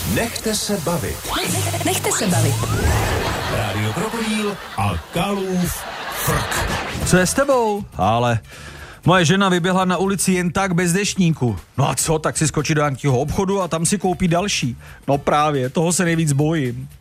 Nechte se bavit. Nechte se bavit. Rádio Krokodýl a Kalův frk. Co je s tebou? Ale moje žena vyběhla na ulici jen tak bez deštníku. No a co, tak si skočí do nějakého obchodu a tam si koupí další. No právě, toho se nejvíc bojím.